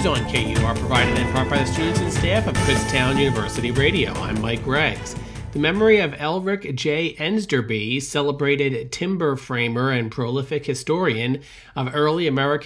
on KU are provided in part by the students and staff of Kutztown University Radio. I'm Mike Greggs. The memory of Elric J. Enderby, celebrated timber framer and prolific historian of early American